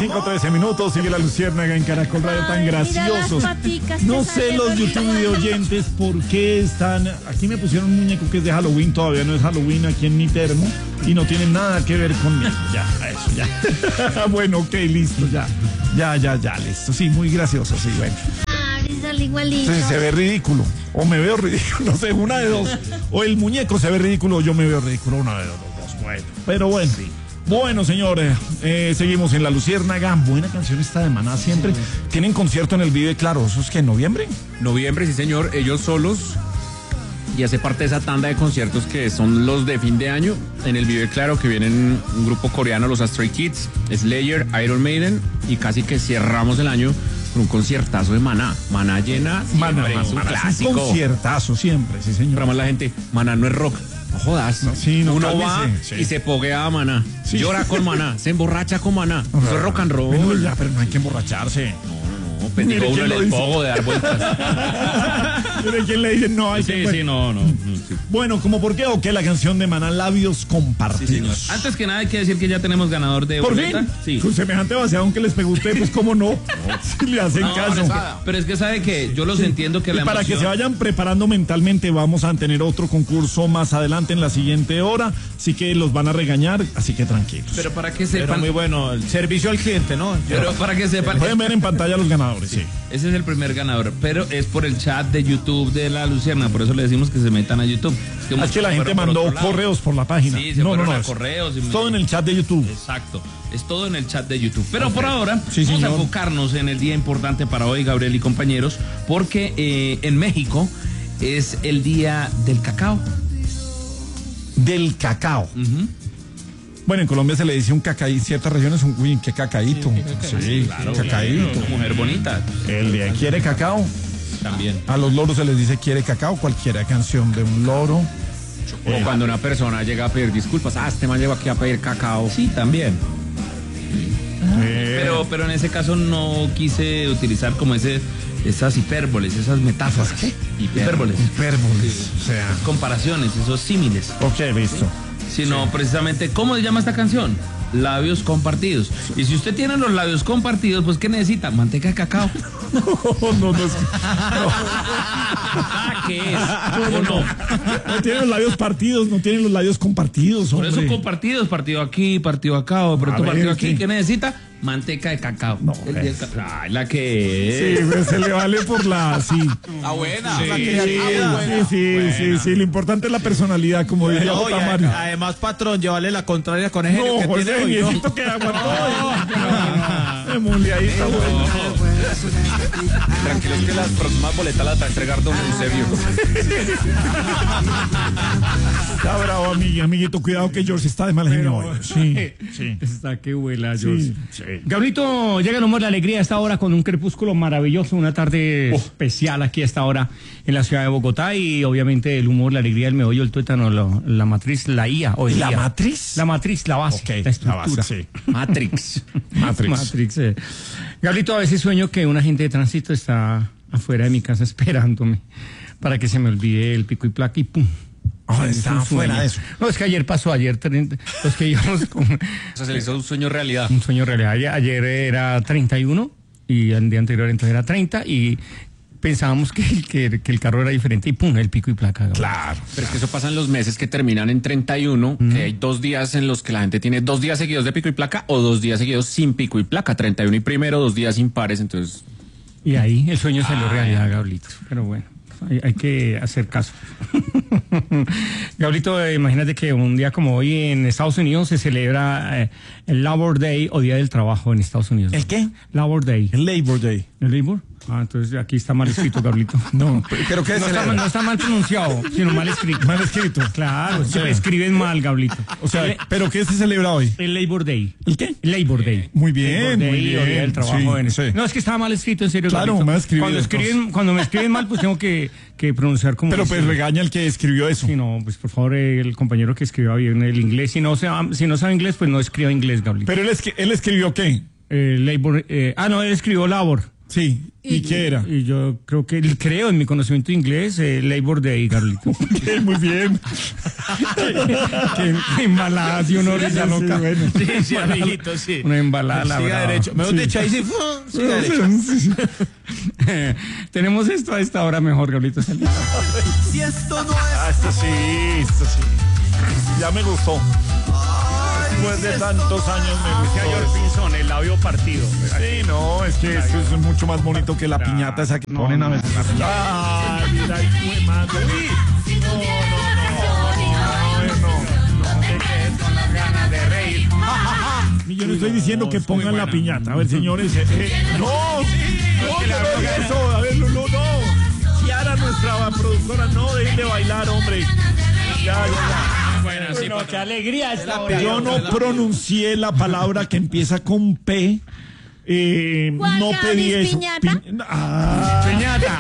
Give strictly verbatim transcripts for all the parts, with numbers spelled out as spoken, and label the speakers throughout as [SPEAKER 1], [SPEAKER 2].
[SPEAKER 1] cinco trece minutos, sigue la Luciérnaga en Caracol Radio, tan graciosos. No sé los YouTube de oyentes por qué están. Aquí me pusieron un muñeco que es de Halloween, todavía no es Halloween aquí en mi termo y no tiene nada que ver conmigo. Ya, eso, ya. Bueno, ok, listo, ya. Ya, ya, ya, listo. Sí, muy gracioso, sí, bueno.
[SPEAKER 2] Igualito.
[SPEAKER 1] Entonces se ve ridículo, o me veo ridículo, no sé, una de dos. O el muñeco se ve ridículo, o yo me veo ridículo, una de dos. Bueno, pero bueno, sí. Bueno, señores, eh, seguimos en la Luciérnaga. Buena canción esta de Maná siempre. Sí. ¿Tienen concierto en el Vive Claro? ¿Eso es que en noviembre?
[SPEAKER 3] Noviembre, sí, señor. Ellos solos. Y hace parte de esa tanda de conciertos que son los de fin de año. En el Vive Claro, que vienen un grupo coreano, los Stray Kids, Slayer, Iron Maiden. Y casi que cerramos el año con un conciertazo de Maná. Maná llena.
[SPEAKER 1] Maná,
[SPEAKER 3] es un
[SPEAKER 1] Maná,
[SPEAKER 3] clásico.
[SPEAKER 1] Un conciertazo siempre, sí, señor.
[SPEAKER 3] Para más la gente, Maná no es rock. No jodas.
[SPEAKER 1] No, sí, no,
[SPEAKER 3] uno
[SPEAKER 1] cálmese,
[SPEAKER 3] va
[SPEAKER 1] sí.
[SPEAKER 3] y se poguea a Maná. Sí. Llora con Maná. Se emborracha con Maná.
[SPEAKER 1] No,
[SPEAKER 3] Eso es rock and roll.
[SPEAKER 1] Bueno, ya, pero no hay que emborracharse.
[SPEAKER 3] No. Pendigo uno en el pogo de dar vueltas.
[SPEAKER 1] ¿De quién le dicen no? Hay
[SPEAKER 3] sí,
[SPEAKER 1] que,
[SPEAKER 3] sí, no, no. no sí.
[SPEAKER 1] Bueno, ¿cómo por qué o qué la canción de Maná, Labios Compartidos?
[SPEAKER 4] Sí, antes que nada hay que decir que ya tenemos ganador de
[SPEAKER 1] ¿Por
[SPEAKER 4] boleta.
[SPEAKER 1] fin?
[SPEAKER 4] Sí.
[SPEAKER 1] Con semejante vaciado que les pegó usted, pues cómo no. Si le hacen
[SPEAKER 4] No,
[SPEAKER 1] caso.
[SPEAKER 4] pero es, que, pero es que sabe que yo los sí. entiendo que
[SPEAKER 1] y
[SPEAKER 4] la
[SPEAKER 1] para
[SPEAKER 4] emoción...
[SPEAKER 1] que se vayan preparando mentalmente, vamos a tener otro concurso más adelante en la siguiente hora, así que los van a regañar, así que tranquilos.
[SPEAKER 4] Pero para que sepan...
[SPEAKER 5] Pero muy bueno, el servicio al cliente, ¿no?
[SPEAKER 4] Pero, pero para que sepan...
[SPEAKER 1] Pueden ver en pantalla los ganadores, sí. sí.
[SPEAKER 4] Ese es el primer ganador, pero es por el chat de YouTube de la Luciérnaga, por eso le decimos que se metan a YouTube.
[SPEAKER 1] Es que, es que la gente mandó por correos por la página.
[SPEAKER 4] Sí, se
[SPEAKER 1] no,
[SPEAKER 4] fueron
[SPEAKER 1] no, no,
[SPEAKER 4] a correos. Y me...
[SPEAKER 1] Todo en el chat de YouTube.
[SPEAKER 4] Exacto, es todo en el chat de YouTube. Pero okay. por ahora
[SPEAKER 1] sí,
[SPEAKER 4] vamos
[SPEAKER 1] señor.
[SPEAKER 4] a enfocarnos en el día importante para hoy, Gabriel y compañeros, porque eh, en México es el día del cacao.
[SPEAKER 1] Del cacao.
[SPEAKER 4] Uh-huh.
[SPEAKER 1] Bueno, en Colombia se le dice un cacaí, ciertas regiones, un uy, qué cacaíto. Sí,
[SPEAKER 4] sí claro,
[SPEAKER 1] cacaíto.
[SPEAKER 4] Claro, mujer bonita.
[SPEAKER 1] El día quiere cacao.
[SPEAKER 4] También.
[SPEAKER 1] A los loros se les dice quiere cacao, cualquier canción de un loro.
[SPEAKER 3] O eh. cuando una persona llega a pedir disculpas, ah, este man llegó aquí a pedir cacao.
[SPEAKER 4] Sí, también.
[SPEAKER 1] Eh.
[SPEAKER 4] Pero, pero en ese caso no quise utilizar como ese, esas hipérboles, esas metáforas.
[SPEAKER 1] ¿Qué?
[SPEAKER 4] Hipérboles.
[SPEAKER 1] Hipérboles. Sí. O sea.
[SPEAKER 4] Comparaciones, esos símiles.
[SPEAKER 1] Ok, visto.
[SPEAKER 4] Sino
[SPEAKER 1] sí.
[SPEAKER 4] precisamente, ¿cómo se llama esta canción? Labios compartidos. Y si usted tiene los labios compartidos, pues ¿qué necesita? Manteca de cacao.
[SPEAKER 1] No, no, no. Es que, no.
[SPEAKER 4] ¿Qué es? ¿Cómo no?
[SPEAKER 1] No tienen los labios partidos, no tienen los labios compartidos.
[SPEAKER 4] Por
[SPEAKER 1] hombre.
[SPEAKER 4] eso compartidos, partido aquí, partido acá, o pronto partido aquí.
[SPEAKER 1] ¿Qué?
[SPEAKER 4] ¿Qué necesita? Manteca de cacao.
[SPEAKER 1] No,
[SPEAKER 4] el
[SPEAKER 1] es...
[SPEAKER 4] de... Ay, la que es.
[SPEAKER 1] Sí, pues se le vale por la. Sí.
[SPEAKER 5] Está buena.
[SPEAKER 1] Sí,
[SPEAKER 5] la
[SPEAKER 1] sí,
[SPEAKER 5] buena.
[SPEAKER 1] sí, sí,
[SPEAKER 5] buena.
[SPEAKER 1] sí, sí. Lo importante es la personalidad, como diría
[SPEAKER 5] no,
[SPEAKER 1] Mario.
[SPEAKER 5] Además, patrón, llévale la contraria con ese
[SPEAKER 1] no,
[SPEAKER 5] que
[SPEAKER 1] José,
[SPEAKER 5] tiene hoy,
[SPEAKER 1] necesito que aguantó. Emuliadita, bueno.
[SPEAKER 3] Tranquilos que las próximas boletas las va a entregar don Eusebio.
[SPEAKER 1] Está bravo, amiga, amiguito. Cuidado que George está de mal genio hoy. Sí,
[SPEAKER 6] sí. Está que vuela, George.
[SPEAKER 1] Sí, sí.
[SPEAKER 6] Gabrielito, llega nomás la alegría a esta hora con un crepúsculo maravilloso, una tarde oh. especial aquí a esta hora en la ciudad de Bogotá y obviamente el humor, la alegría, el meollo, el tuétano, la, la matriz, la I A. O
[SPEAKER 1] ¿La
[SPEAKER 6] I A.
[SPEAKER 1] matriz?
[SPEAKER 6] La matriz, la base,
[SPEAKER 1] okay,
[SPEAKER 6] la estructura.
[SPEAKER 1] La base, sí.
[SPEAKER 3] Matrix.
[SPEAKER 1] Matrix.
[SPEAKER 6] Matrix. Eh. Gabrielito, a veces sueño que un agente de tránsito está afuera de mi casa esperándome para que se me olvide el pico y placa y pum.
[SPEAKER 1] Oh, está fuera de eso.
[SPEAKER 6] No, es que ayer pasó, ayer, los que íbamos con...
[SPEAKER 3] O sea, se le hizo un sueño realidad.
[SPEAKER 6] Un sueño realidad. Ayer, ayer era treinta y uno y el día anterior entonces era treinta y pensábamos que, que, que el carro era diferente y pum, el pico y placa.
[SPEAKER 1] Claro. claro.
[SPEAKER 3] Pero es que eso pasa en los meses que terminan en treinta y uno, mm. que hay dos días en los que la gente tiene dos días seguidos de pico y placa o dos días seguidos sin pico y placa. treinta y uno y primero, dos días impares, entonces...
[SPEAKER 6] Y ahí el sueño salió Ay. realidad, Gabrielito. Pero bueno. Hay, hay que hacer caso. Gabrielito, eh, imagínate que un día como hoy en Estados Unidos se celebra eh, el Labor Day o Día del Trabajo en Estados Unidos.
[SPEAKER 1] ¿El qué?
[SPEAKER 6] Labor Day.
[SPEAKER 1] El Labor Day.
[SPEAKER 6] ¿El Labor? Ah, entonces aquí está mal escrito, Gabrielito.
[SPEAKER 1] No, pero ¿qué
[SPEAKER 6] no está, no está mal pronunciado, sino mal escrito.
[SPEAKER 1] Mal escrito.
[SPEAKER 6] Claro, o sea, se escriben mal, Gabrielito.
[SPEAKER 1] O sea, el, ¿pero qué se celebra hoy?
[SPEAKER 6] El Labor Day.
[SPEAKER 1] ¿El qué?
[SPEAKER 6] El Labor Day.
[SPEAKER 1] Muy bien,
[SPEAKER 6] Labor Day,
[SPEAKER 1] muy bien.
[SPEAKER 6] O Día del Trabajo.
[SPEAKER 1] Sí,
[SPEAKER 6] en...
[SPEAKER 1] sí.
[SPEAKER 6] No, es que estaba mal escrito, en serio,
[SPEAKER 1] claro,
[SPEAKER 6] Gabrielito.
[SPEAKER 1] mal escribido.
[SPEAKER 6] Cuando, escriben, cuando me escriben mal, pues tengo que, que pronunciar como...
[SPEAKER 1] Pero pues
[SPEAKER 6] dice.
[SPEAKER 1] regaña el que escribió eso.
[SPEAKER 6] Sí, no, pues por favor, el compañero que escribió bien el inglés. Si no, se, si no sabe inglés, pues no escriba inglés, Gabrielito.
[SPEAKER 1] ¿Pero él, es, él escribió qué?
[SPEAKER 6] Eh, labor, eh, ah, no, él escribió labor.
[SPEAKER 1] Sí, ¿y, ¿Y qué era?
[SPEAKER 6] Y yo creo que, creo en mi conocimiento de inglés, eh, Labor Day, Carlito.
[SPEAKER 1] Okay, muy bien.
[SPEAKER 6] Qué, qué embalada, si uno risa loca.
[SPEAKER 5] Bueno. Sí, sí, amiguito, sí.
[SPEAKER 6] Una embalada, la
[SPEAKER 5] Siga
[SPEAKER 6] brava.
[SPEAKER 5] derecho. Mejor
[SPEAKER 6] Sí.
[SPEAKER 5] dicho, ahí sí, siga derecho.
[SPEAKER 6] Tenemos esto a esta hora mejor, Carlito.
[SPEAKER 1] Si esto no es... Ah, esto sí, esto sí. Ya me gustó. Después de tantos años me gustó.
[SPEAKER 6] Pinzón, el labio partido.
[SPEAKER 1] Sí, no, es que esto es mucho más bonito que la piñata esa que
[SPEAKER 6] No,
[SPEAKER 1] ponen a
[SPEAKER 6] no,
[SPEAKER 1] veces.
[SPEAKER 6] no.
[SPEAKER 1] Ah, mira, el cuemazo. Uy. No, no, no, no, no,
[SPEAKER 6] te quedes con las ganas de reír.
[SPEAKER 1] no. Yo no estoy diciendo que pongan la piñata. A ver, señores. Eh, eh, no, no, que no haga eso. A ver, Lulú, no. Kiara, nuestra productora, no dejen de bailar, hombre. Ya, ya, ya.
[SPEAKER 6] Bueno, sí, bueno, qué alegría esta hora.
[SPEAKER 1] Yo no pronuncié la palabra que empieza con P. Eh, no pedí eso.
[SPEAKER 2] Piñata.
[SPEAKER 1] Pi ah.
[SPEAKER 6] Piñata.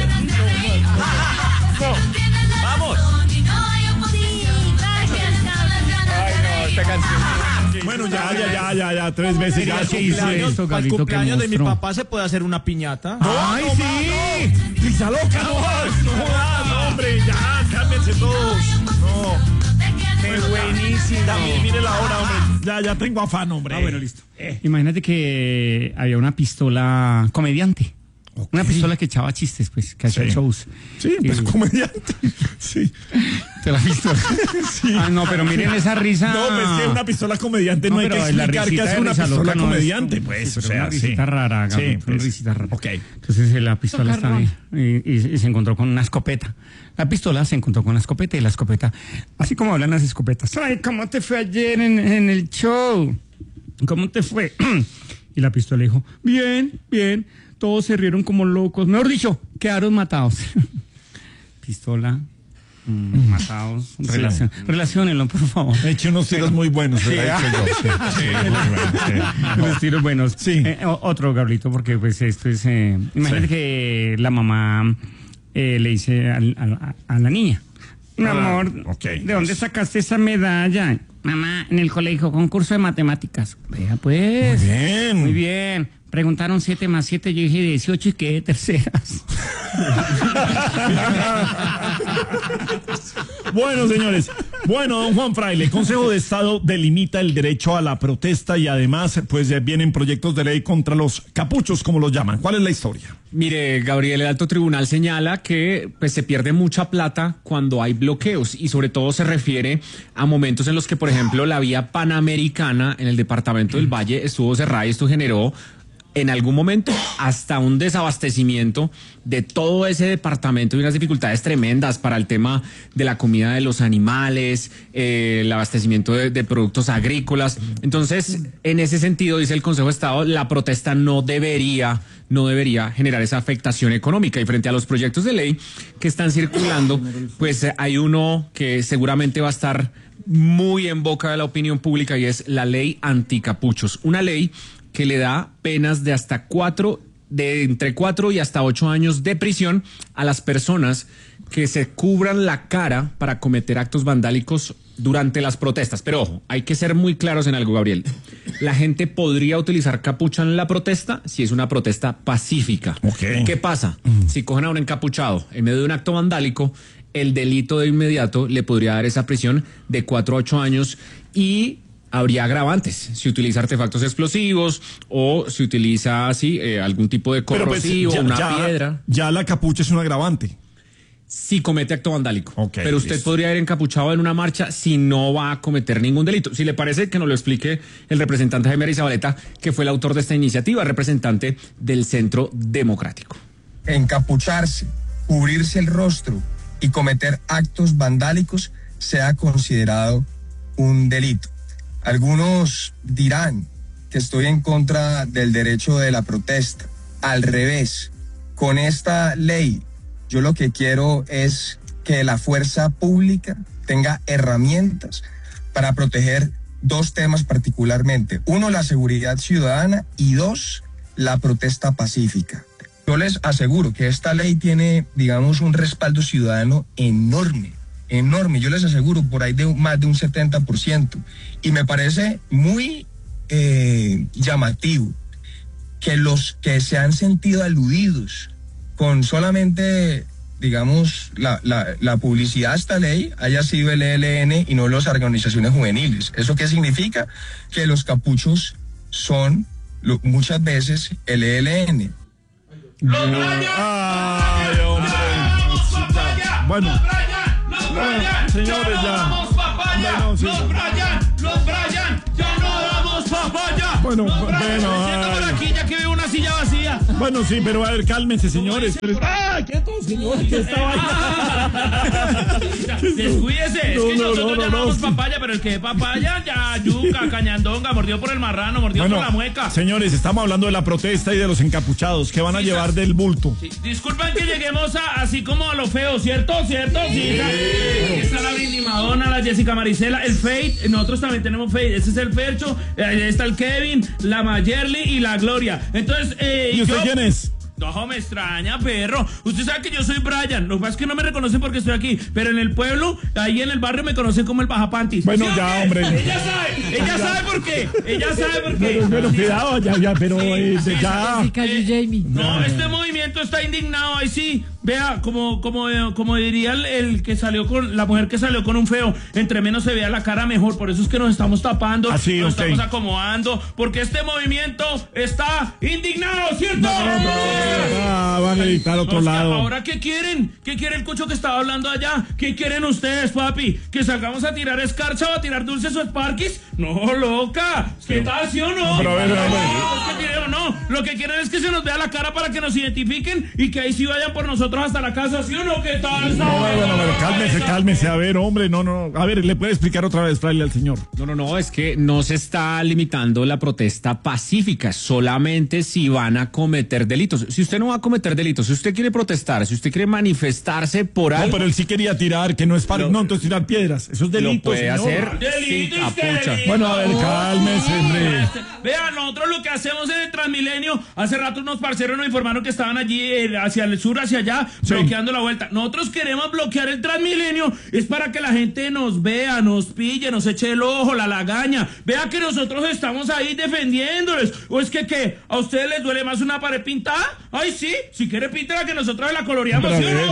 [SPEAKER 1] No.
[SPEAKER 6] Vamos.
[SPEAKER 2] Sí, gracias,
[SPEAKER 6] Ay, no, esta canción.
[SPEAKER 1] Bueno, ya, ya, ya, ya, ya, tres veces ya.
[SPEAKER 6] Sí,
[SPEAKER 1] Sí,
[SPEAKER 6] sí,
[SPEAKER 1] sí.
[SPEAKER 6] esto,
[SPEAKER 5] Para el
[SPEAKER 6] Carlito, que
[SPEAKER 5] cumpleaños de mi
[SPEAKER 6] monstruo.
[SPEAKER 5] papá se puede hacer una piñata.
[SPEAKER 6] ¡Ay,
[SPEAKER 1] no,
[SPEAKER 6] sí!
[SPEAKER 1] no. ¡Risa loca, no más! ¡No más, no, hombre! ¡Ya, cálmense todos! ¡No!
[SPEAKER 6] ¡Qué buenísimo!
[SPEAKER 1] Ya, mire, mire la hora, hombre. Ya, ya tengo afán, hombre.
[SPEAKER 6] Ah, bueno, listo. Eh. Imagínate que había una pistola comediante. Okay. Una pistola que echaba chistes, pues, que hacía
[SPEAKER 1] Sí.
[SPEAKER 6] shows.
[SPEAKER 1] Sí, pues
[SPEAKER 6] Y-
[SPEAKER 1] comediante. Sí.
[SPEAKER 6] ¿Te la has visto?
[SPEAKER 1] Sí.
[SPEAKER 6] Ah, no, pero miren esa risa.
[SPEAKER 1] No, pues que una pistola comediante no,
[SPEAKER 6] No,
[SPEAKER 1] hay que
[SPEAKER 6] pero la
[SPEAKER 1] explicar que
[SPEAKER 6] risita
[SPEAKER 1] es
[SPEAKER 6] de
[SPEAKER 1] una
[SPEAKER 6] risa
[SPEAKER 1] pistola
[SPEAKER 6] loca no es
[SPEAKER 1] comediante,
[SPEAKER 6] como-
[SPEAKER 1] pues.
[SPEAKER 6] sí, pero
[SPEAKER 1] o sea,
[SPEAKER 6] una risita
[SPEAKER 1] sí.
[SPEAKER 6] rara, Gaby,
[SPEAKER 1] Sí,
[SPEAKER 6] una
[SPEAKER 1] pues,
[SPEAKER 6] risita rara.
[SPEAKER 1] ok.
[SPEAKER 6] Entonces eh, la pistola estaba ahí y, y- y se encontró con una escopeta. La pistola se encontró con la escopeta y la escopeta, así como hablan las escopetas. Ay, ¿cómo te fue ayer en, en el show? ¿Cómo te fue? Y la pistola dijo, bien, bien. Todos se rieron como locos. Mejor dicho, quedaron matados. Pistola, mm, matados.
[SPEAKER 1] Sí.
[SPEAKER 6] Relación, relaciónenlo, por favor.
[SPEAKER 1] He hecho unos tiros muy buenos,
[SPEAKER 6] Sí,
[SPEAKER 1] ¿verdad?
[SPEAKER 6] ah.
[SPEAKER 1] He hecho yo, sí. Sí, muy buenos, sí.
[SPEAKER 6] Los tiros buenos.
[SPEAKER 1] Sí.
[SPEAKER 6] Eh, o- otro, Gabrielito, porque pues esto es... eh, imagínate
[SPEAKER 1] Sí.
[SPEAKER 6] que la mamá eh, le dice al- al- a, a la niña, mi
[SPEAKER 1] Ah,
[SPEAKER 6] amor,
[SPEAKER 1] ok.
[SPEAKER 6] ¿de dónde sacaste esa medalla? Mamá, en el colegio, concurso de matemáticas. Vea pues.
[SPEAKER 1] Muy bien.
[SPEAKER 6] Muy bien. Preguntaron siete más siete, yo dije dieciocho y quedé terceras.
[SPEAKER 1] Bueno, señores. Bueno, don Juan Fraile, el Consejo de Estado delimita el derecho a la protesta y además, pues eh, vienen proyectos de ley contra los capuchos, como los llaman. ¿Cuál es la historia?
[SPEAKER 3] Mire, Gabriel, el alto tribunal señala que pues, se pierde mucha plata cuando hay bloqueos y sobre todo se refiere a momentos en los que, por ejemplo, la vía panamericana en el departamento del Valle estuvo cerrada y esto generó en algún momento hasta un desabastecimiento de todo ese departamento y unas dificultades tremendas para el tema de la comida de los animales, eh, el abastecimiento de, de productos agrícolas. Entonces, en ese sentido, dice el Consejo de Estado, la protesta no debería, no debería generar esa afectación económica. Y frente a los proyectos de ley que están circulando, pues eh, hay uno que seguramente va a estar muy en boca de la opinión pública y es la ley anticapuchos. Una ley que le da penas de hasta cuatro, de entre cuatro y hasta ocho años de prisión a las personas que se cubran la cara para cometer actos vandálicos durante las protestas. Pero ojo, hay que ser muy claros en algo, Gabriel. La gente podría utilizar capucha en la protesta si es una protesta pacífica.
[SPEAKER 1] Ok.
[SPEAKER 3] ¿Qué pasa? Si cogen a un encapuchado en medio de un acto vandálico, el delito de inmediato le podría dar esa prisión de cuatro a ocho años y habría agravantes si utiliza artefactos explosivos o si utiliza así eh, algún tipo de
[SPEAKER 1] Pero pues,
[SPEAKER 3] corrosivo,
[SPEAKER 1] ya,
[SPEAKER 3] una
[SPEAKER 1] ya-
[SPEAKER 3] piedra.
[SPEAKER 1] Ya la capucha es un agravante.
[SPEAKER 3] Si comete acto vandálico.
[SPEAKER 1] Ok,
[SPEAKER 3] Pero usted
[SPEAKER 1] listo.
[SPEAKER 3] podría ir encapuchado en una marcha si no va a cometer ningún delito. Si le parece que nos lo explique el representante Jaime Arizabaleta, que fue el autor de esta iniciativa, representante del Centro Democrático.
[SPEAKER 7] Encapucharse, cubrirse el rostro y cometer actos vandálicos sea considerado un delito. Algunos dirán que estoy en contra del derecho de la protesta. Al revés, con esta ley yo lo que quiero es que la fuerza pública tenga herramientas para proteger dos temas particularmente. Uno, la seguridad ciudadana y dos, la protesta pacífica. Yo les aseguro que esta ley tiene, digamos, un respaldo ciudadano enorme, enorme. Yo les aseguro por ahí de un- más de un setenta por ciento. Y me parece muy eh, llamativo que los que se han sentido aludidos con solamente, digamos, la, la, la publicidad a esta ley haya sido el E L N y no las organizaciones juveniles. ¿Eso qué significa? Que los capuchos son lo, muchas veces el E L N.
[SPEAKER 1] ¡Los Brian! ¡Ay, hombre! Bueno, bueno, señores, ya. Bueno, sí.
[SPEAKER 5] ¡Los Brian! ¡Los Brian! ¡Ya no damos papaya!
[SPEAKER 1] Bueno,
[SPEAKER 5] ¡Los Brian!
[SPEAKER 1] bueno,
[SPEAKER 5] Me siento por
[SPEAKER 1] ay.
[SPEAKER 5] aquí ya que veo una silla vacía.
[SPEAKER 1] Bueno, sí, pero a ver, cálmense, señores. Pero, ¡ah! ¡Quieto, señor! ¿Qué está vaina?
[SPEAKER 5] Descuídese, es
[SPEAKER 1] No,
[SPEAKER 5] que
[SPEAKER 1] no,
[SPEAKER 5] nosotros
[SPEAKER 1] no, no,
[SPEAKER 5] llamamos
[SPEAKER 1] no.
[SPEAKER 5] papaya, pero el que es papaya, ya yuca, cañandonga, mordió por el marrano, mordió
[SPEAKER 1] Bueno,
[SPEAKER 5] por la mueca.
[SPEAKER 1] señores, estamos hablando de la protesta y de los encapuchados. ¿Qué van a
[SPEAKER 5] Sí,
[SPEAKER 1] llevar
[SPEAKER 5] sas-
[SPEAKER 1] del bulto?
[SPEAKER 5] Sí, disculpen que lleguemos a, así como a lo feo, ¿cierto? ¿Cierto? Sí. Aquí está la Britney Madonna, la Jessica Marisela, el Fate, nosotros también tenemos Fate, ese es el Fercho, eh, ahí está el Kevin, la Mayerly y la Gloria. Entonces, eh,
[SPEAKER 1] ¿Y usted
[SPEAKER 5] yo-
[SPEAKER 1] quién es?
[SPEAKER 5] No, me extraña, perro. Usted sabe que yo soy Brian. Lo que pasa es que no me reconocen porque estoy aquí. Pero en el pueblo, ahí en el barrio, me conocen como el Bajapantis.
[SPEAKER 1] Bueno,
[SPEAKER 5] ¿Sí o
[SPEAKER 1] ya,
[SPEAKER 5] qué?
[SPEAKER 1] hombre.
[SPEAKER 5] Ella sabe. Ella sabe por qué. Ella sabe por qué.
[SPEAKER 1] Bueno, bueno, cuidado, ya, ya, pero
[SPEAKER 5] Sí,
[SPEAKER 1] eh,
[SPEAKER 5] sí,
[SPEAKER 1] ya.
[SPEAKER 8] Jessica y Jamie.
[SPEAKER 5] No, este movimiento está indignado. Ahí sí. Vea, como, como, eh, como diría el, el que salió con, la mujer que salió con un feo, entre menos se vea la cara mejor. Por eso es que nos estamos tapando,
[SPEAKER 1] Así,
[SPEAKER 5] nos
[SPEAKER 1] ok.
[SPEAKER 5] estamos acomodando, porque este movimiento está indignado, ¿cierto?
[SPEAKER 1] Ah, van a editar a otro
[SPEAKER 5] No, es que
[SPEAKER 1] lado.
[SPEAKER 5] ¿Ahora qué quieren? ¿Qué quiere el cucho que estaba hablando allá? ¿Qué quieren ustedes, papi? ¿Que salgamos a tirar escarcha o a tirar dulces o sparkis? No, loca. ¿Qué tal, sí o no?
[SPEAKER 1] Pero a ver, a ver.
[SPEAKER 5] No, es que quieren o no. Lo que quieren es que se nos vea la cara para que nos identifiquen y que ahí sí vayan por nosotros hasta la casa, ¿sí o no? ¿Qué tal?
[SPEAKER 1] No, bueno, bueno, bueno, cálmese, cálmese. A ver, hombre, no, no. A ver, ¿le puede explicar otra vez, Fraile, al señor?
[SPEAKER 3] No, no, no, es que no se está limitando la protesta pacífica, solamente si van a cometer delitos. Si usted no va a cometer delitos, si usted quiere protestar, si usted quiere manifestarse por
[SPEAKER 1] No,
[SPEAKER 3] algo,
[SPEAKER 1] pero él sí quería tirar, que no es para.
[SPEAKER 3] Lo-
[SPEAKER 1] No, entonces tirar piedras. Eso es delito.
[SPEAKER 3] lo puede
[SPEAKER 1] señor.
[SPEAKER 3] hacer
[SPEAKER 5] Delito,
[SPEAKER 3] sin
[SPEAKER 5] es que
[SPEAKER 3] capucha.
[SPEAKER 5] delito.
[SPEAKER 1] Bueno, a ver, cálmese, hombre.
[SPEAKER 5] Vean, nosotros lo que hacemos en el Transmilenio, hace rato unos parceros nos informaron que estaban allí eh, hacia el sur, hacia allá,
[SPEAKER 1] Sí.
[SPEAKER 5] bloqueando la vuelta. Nosotros queremos bloquear el Transmilenio, es para que la gente nos vea, nos pille, nos eche el ojo, la lagaña. Vea que nosotros estamos ahí defendiéndoles. ¿O es que qué? ¿A ustedes les duele más una pared pintada? Ay, sí, si quiere píntela que nosotros la coloreamos,
[SPEAKER 1] Pero
[SPEAKER 5] ¿sí o no?
[SPEAKER 1] bien.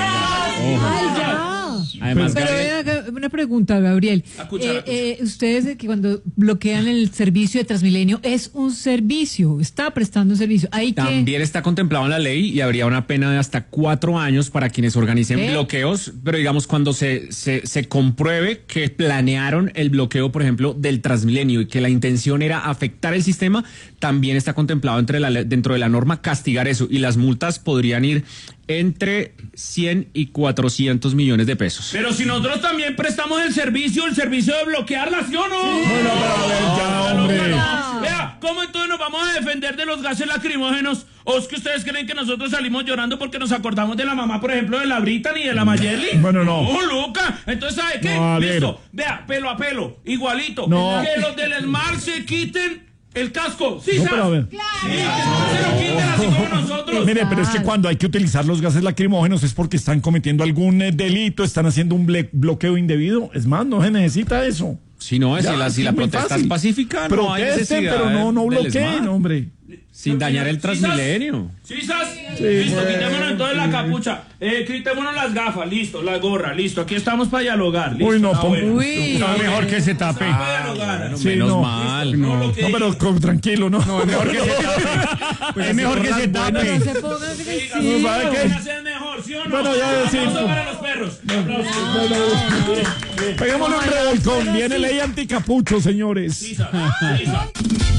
[SPEAKER 5] Pero-
[SPEAKER 8] Ay, ya.
[SPEAKER 3] además,
[SPEAKER 8] Pero
[SPEAKER 3] Gabriel,
[SPEAKER 8] ven acá, una pregunta, Gabriel.
[SPEAKER 5] La cuchara,
[SPEAKER 8] Eh, eh, ustedes eh, que cuando bloquean el servicio de Transmilenio es un servicio, está prestando un servicio. Hay que
[SPEAKER 3] también está contemplado en la ley y habría una pena de hasta cuatro años para quienes organicen
[SPEAKER 8] ¿Qué?
[SPEAKER 3] bloqueos, pero digamos cuando se, se, se compruebe que planearon el bloqueo, por ejemplo, del Transmilenio y que la intención era afectar el sistema, también está contemplado entre la, le- dentro de la norma castigar eso y las multas podrían ir entre cien y cuatrocientos millones de pesos.
[SPEAKER 5] Pero si nosotros también prestamos el servicio, el servicio de bloquearla, ¿sí o no?
[SPEAKER 1] Bueno, pero a ver, ya, hombre.
[SPEAKER 5] No. Vea, ¿cómo entonces nos vamos a defender de los gases lacrimógenos? ¿O es que ustedes creen que nosotros salimos llorando porque nos acordamos de la mamá, por ejemplo, de la Brita ni de la Mayerly?
[SPEAKER 1] Bueno, no.
[SPEAKER 5] No, Luca. Entonces, ¿sabe qué?
[SPEAKER 1] No, a ver.
[SPEAKER 5] Listo. Vea, pelo a pelo, igualito.
[SPEAKER 1] No.
[SPEAKER 5] Que los del Esmar se quiten el casco. ¿Sí,
[SPEAKER 1] No,
[SPEAKER 5] ¿sabes?
[SPEAKER 1] pero a ver.
[SPEAKER 5] Sí, que no se lo quiten así como nosotros.
[SPEAKER 1] Mire, pero es que cuando hay que utilizar los gases lacrimógenos es porque están cometiendo algún eh, delito, están haciendo un ble- bloqueo indebido. Es más, no se necesita eso.
[SPEAKER 3] Si no,
[SPEAKER 1] Ya,
[SPEAKER 3] si la, si
[SPEAKER 1] es
[SPEAKER 3] la
[SPEAKER 1] muy
[SPEAKER 3] protesta
[SPEAKER 1] fácil.
[SPEAKER 3] es pacífica, no hay
[SPEAKER 1] Protesten,
[SPEAKER 3] necesidad
[SPEAKER 1] pero no, no
[SPEAKER 3] del
[SPEAKER 1] bloqueen,
[SPEAKER 3] ESMAD,
[SPEAKER 1] hombre.
[SPEAKER 3] sin dañar el
[SPEAKER 5] ¿Sí, sas?
[SPEAKER 3] Transmilenio.
[SPEAKER 5] ¿Sí, sas? Listo, quitémonos entonces la capucha. Eh, quitémonos las gafas, listo, la gorra, listo. Aquí estamos para dialogar. Listo,
[SPEAKER 1] Uy, no,
[SPEAKER 5] está
[SPEAKER 1] pon-
[SPEAKER 5] bueno.
[SPEAKER 8] Uy.
[SPEAKER 5] Está
[SPEAKER 6] No, mejor que se tape.
[SPEAKER 5] Está para dialogar.
[SPEAKER 1] Sí,
[SPEAKER 3] Menos
[SPEAKER 1] no.
[SPEAKER 3] mal.
[SPEAKER 5] No, lo que
[SPEAKER 1] No, pero
[SPEAKER 5] dije.
[SPEAKER 1] con- tranquilo, ¿no?
[SPEAKER 6] No, es mejor que se tape. Pues es mejor que se
[SPEAKER 8] no
[SPEAKER 6] tape.
[SPEAKER 8] se pongan agresivos.
[SPEAKER 1] No, ¿sabe qué?
[SPEAKER 5] Hacer mejor, ¿sí o no?
[SPEAKER 1] Bueno, ya decimos.
[SPEAKER 5] Aplauso para los perros. Aplausos.
[SPEAKER 1] Peguémosle un revolcón. Viene ley anticapucho, señores.
[SPEAKER 5] Sí, sas. Sí, sas.